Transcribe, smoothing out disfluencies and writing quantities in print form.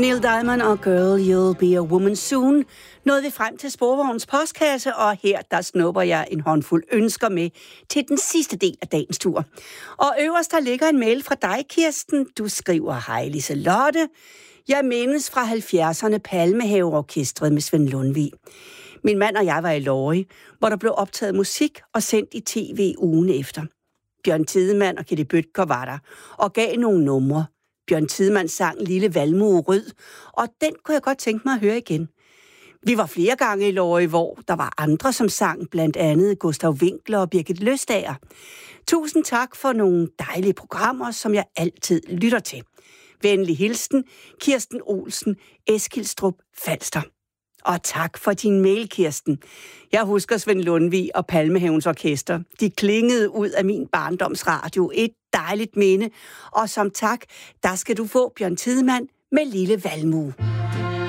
Neil Diamond og Girl, You'll Be a Woman Soon nåede vi frem til Sporvognens postkasse, og her der snupper jeg en håndfuld ønsker med til den sidste del af dagens tur. Og øverst der ligger en mail fra dig, Kirsten. Du skriver: Hej Liselotte. Jeg mindes fra 70'erne Palmehaveorkestret med Svend Lundvig. Min mand og jeg var i Lorry, hvor der blev optaget musik og sendt i tv ugen efter. Bjørn Tidemand og Kitty Bødker var der og gav nogle numre. Bjørn Tidemand sang Lille Valmue Rød, og den kunne jeg godt tænke mig at høre igen. Vi var flere gange i Lorry, hvor der var andre, som sang, blandt andet Gustav Winkler og Birgit Løstager. Tusind tak for nogle dejlige programmer, som jeg altid lytter til. Venlig hilsen, Kirsten Olsen, Eskilstrup, Falster. Og tak for din mail, Kirsten. Jeg husker Svend Lundvig og Palmehavens Orkester. De klingede ud af min barndomsradio. Et dejligt minde. Og som tak, der skal du få Bjørn Tidemand med Lille Valmue.